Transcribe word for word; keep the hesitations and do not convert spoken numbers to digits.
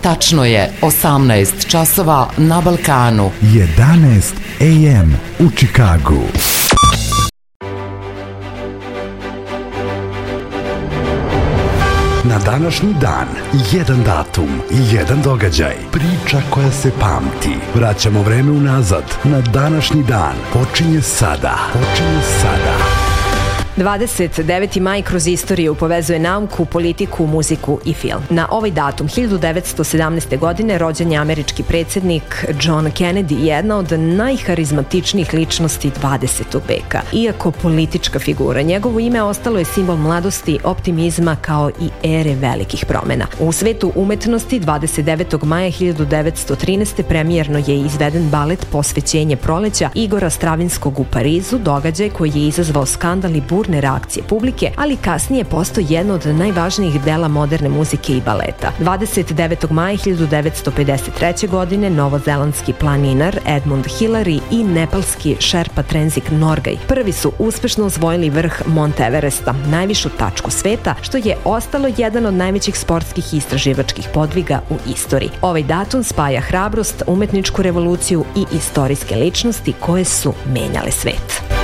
Tačno je osamnaest časova na Balkanu. jedanaest a m u Čikagu. Na današnji dan, jedan datum, jedan događaj, priča koja se pamti. Vraćamo vreme unazad. Na današnji dan počinje sada. Počinje sada. dvadeset deveti maj kroz istoriju povezuje nauku, politiku, muziku i film. Na ovaj datum, hiljadu devetsto sedamnaeste. godine, rođen je američki predsjednik John Kennedy, jedna od najharizmatičnijih ličnosti dvadesetog veka. Iako politička figura, njegovo ime ostalo je simbol mladosti, optimizma kao i ere velikih promena. U svetu umetnosti dvadeset devetog maja hiljadu devetsto trinaeste. premijerno je izveden balet Posvećenje proleća Igora Stravinskog u Parizu, događaj koji je izazvao skandal i burne reakcije publike, ali kasnije postao jedno od najvažnijih dela moderne muzike i baleta. dvadeset devetog maja hiljadu devetsto pedeset treće. godine novozelandski planinar Edmund Hillary i nepalski šerpa Tenzing Norgay prvi su uspešno osvojili vrh Mont Everesta, najvišu tačku sveta, što je ostalo jedan od najvećih sportskih i istraživačkih podviga u istoriji. Ovaj datum spaja hrabrost, umetničku revoluciju i istorijske ličnosti koje su menjale svet.